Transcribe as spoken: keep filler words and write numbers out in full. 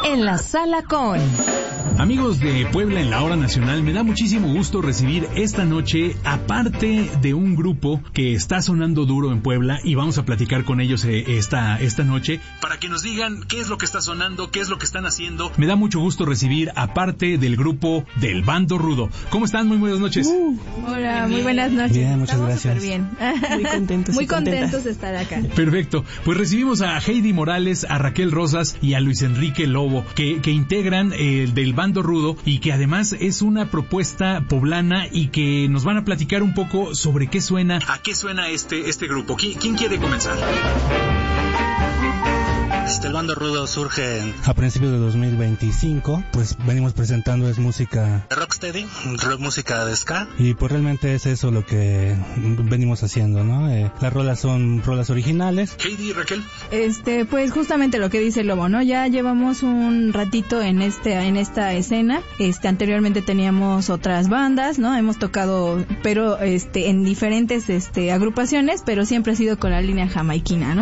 En la sala con... Amigos de Puebla en la Hora Nacional, me da muchísimo gusto recibir esta noche, aparte de un grupo que está sonando duro en Puebla, y vamos a platicar con ellos esta, esta noche, para que nos digan qué es lo que está sonando, qué es lo que están haciendo. Me da mucho gusto recibir, aparte del grupo del Bando Rudo. ¿Cómo están? Muy buenas noches. Uh, Hola, muy buenas noches. Bien, muchas Estamos gracias. Bien. Muy contentos. Muy contentos de estar acá. Perfecto. Pues recibimos a Heidi Morales, a Raquel Rosas y a Luis Enrique Lobo, que, que integran el del Bando Rudo, y que además es una propuesta poblana, y que nos van a platicar un poco sobre qué suena, a qué suena este, este grupo. ¿Quién, quién quiere comenzar? Este, el Bando Rudo surge a principios de dos mil veinticinco, pues venimos presentando es música rocksteady, rock, música de ska, y pues realmente es eso lo que venimos haciendo, ¿no? Eh, las rolas son rolas originales. Heidi, Raquel. Este, pues justamente lo que dice el Lobo, ¿no? Ya llevamos un ratito en este, en esta escena. Este, anteriormente teníamos otras bandas, ¿no? Hemos tocado, pero este, en diferentes, este, agrupaciones, pero siempre ha sido con la línea jamaiquina, ¿no?